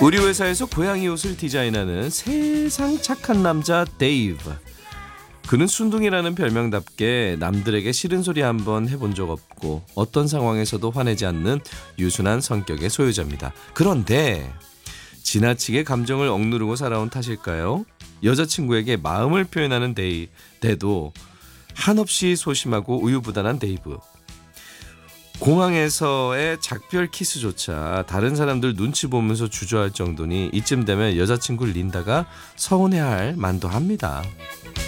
우리 회사에서 고양이 옷을 디자인하는 세상 착한 남자 데이브. 그는 순둥이라는 별명답게 남들에게 싫은 소리 한번 해본 적 없고 어떤 상황에서도 화내지 않는 유순한 성격의 소유자입니다. 그런데 지나치게 감정을 억누르고 살아온 탓일까요? 여자친구에게 마음을 표현하는 데도 한없이 소심하고 우유부단한 데이브. 공항에서의 작별 키스조차 다른 사람들 눈치 보면서 주저할 정도니 이쯤 되면 여자친구 린다가 서운해할 만도 합니다.